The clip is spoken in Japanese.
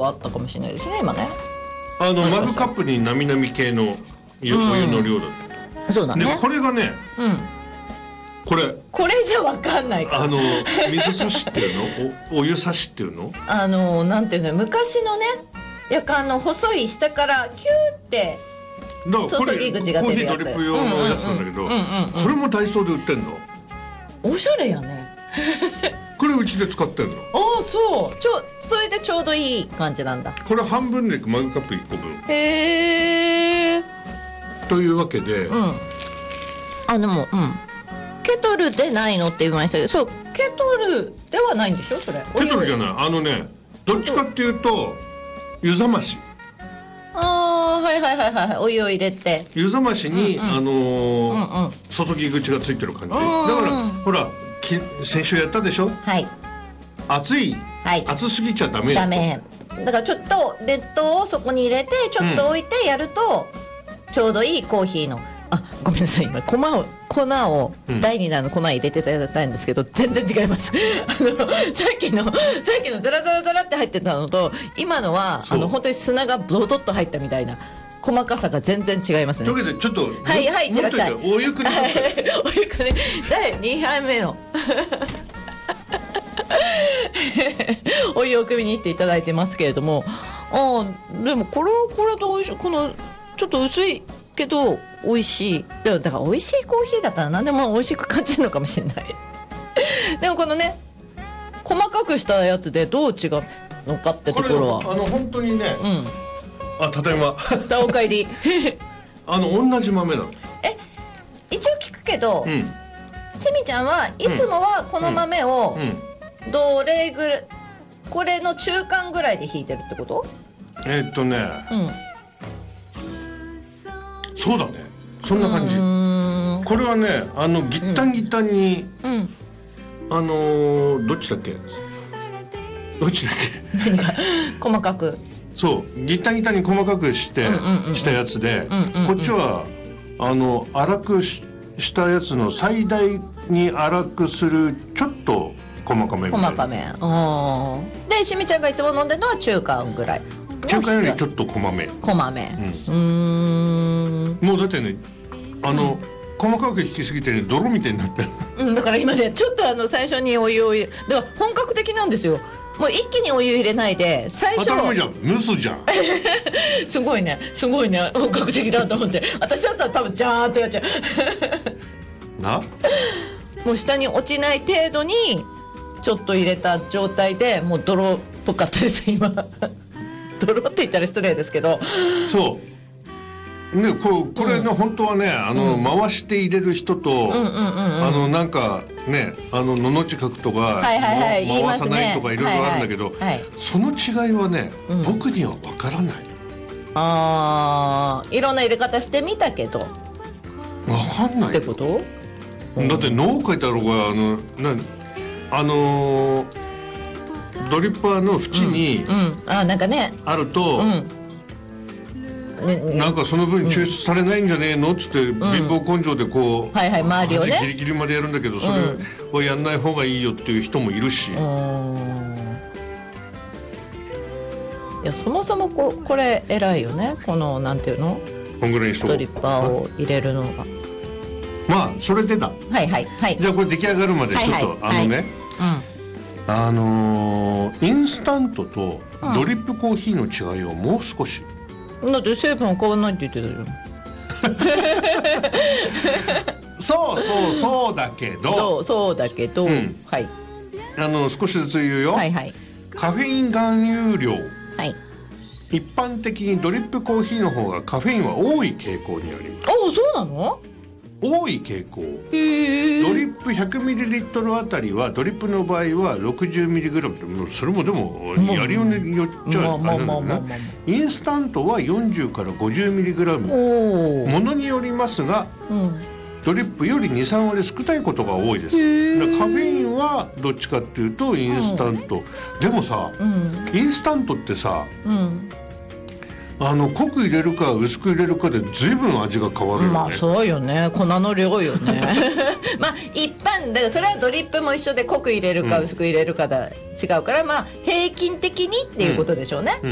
はあったかもしれないですね今ね。 マグカップになみなみ系のお湯の量だった、 そうだね。 でこれがね、これじゃ分かんないか水差しっていうのお湯差しっていうのなんていうの、昔のねやかんの細い下からキューってだからこれ注ぎ口が出るやつ、 コーヒードリップ用のやつなんだけど、これもダイソーで売ってんの。 おしゃれやねこれうちで使ってんの。 ああそう、それでちょうどいい感じなんだ。 これ半分でマグカップ1個分。 へえ。 というわけで、 でもケトルでないのって言いましたけど、そうケトルではないんでしょそれ。 ケトルじゃない、どっちかっていうと湯冷まし。 はい、お湯を入れて湯冷ましに、注ぎ口がついてる感じだからほら先週やったでしょ。 はい、 熱すぎちゃダメ。 だからちょっと熱湯をそこに入れてちょっと置いてやると、ちょうどいいコーヒーのごめんなさい、今粉を第2弾の粉入れていただいたんですけど、全然違いますさっきのザラザラザラって入ってたのと今のは本当に砂がブロドッと入ったみたいな細かさが全然違いますね。 というわけでちょっとはいいってらっしゃい。 お湯くねお湯くね第2杯目のお湯を汲みに行っていただいてますけれども、でもこれと美味しい、このちょっと薄いけど美味しい。だから美味しいコーヒーだったら何でも美味しく感じるのかもしれないでもこのね細かくしたやつでどう違うのかってところは本当にね、ただいまおかえり同じ豆なの。 一応聞くけど、ちみちゃんはいつもはこの豆をどれぐらい、これの中間ぐらいで引いてるってこと？ そうだね、そんな感じ。これはねギッタンギッタンに、どっちだっけ何か細かく、 そうギッタンギッタンに細かくしてしたやつで、こっちは粗くしたやつの最大に粗くするちょっと細かめみたいな。 細かめ。でしみちゃんがいつも飲んでるのは中間ぐらい。 中間よりちょっと細め。もうだってね細かく引きすぎてね泥みたいになってる。 だから今ねちょっと最初にお湯を入れ、だから本格的なんですよ。もう一気にお湯入れないで最初。当たり前じゃん、蒸すじゃんすごいね本格的だと思って。私だったら多分ジャーっとやっちゃうな。もう下に落ちない程度にちょっと入れた状態でもう泥っぽかったです今泥って言ったら失礼ですけど。そうね、これね、本当はね回して入れる人となんかねのの字書くとか回さないとかいろいろあるんだけど、その違いはね僕には分からない。 いろんな入れ方してみたけど分かんないってこと？だって脳書いてある方がドリッパーの縁になんかねあると、なんかその分抽出されないんじゃねえのっつって貧乏根性でこう周りをねギリギリまでやるんだけど、それはやんない方がいいよっていう人もいるし、 いやそもそもこれ偉いよね、このなんていうのこんぐらいにしとこう、 ドリッパーを入れるのが。 まあそれでだ。じゃあこれ出来上がるまでちょっとインスタントとドリップコーヒーの違いをもう少し。 だって成分は変わらないって言ってたじゃんそうだけど、少しずつ言うよ。カフェイン含有量、一般的にドリップコーヒーの方がカフェインは多い傾向にあります。 そうなの？ 多い傾向。ドリップ 100ml あたりはドリップの場合は 60mg、 それもでもやりようによっちゃあれなんだよね。インスタントは40から 50mg、 ものによりますが、ドリップより 2,3 割少ないことが多いです。だからカフェインはどっちかっていうとインスタント、でもさ、インスタントってさ、濃く入れるか薄く入れるかで随分味が変わるよね。 そうよね、粉の量よね一般だからそれはドリップも一緒で濃く入れるか薄く入れるかで違うから、平均的にっていうことでしょうね。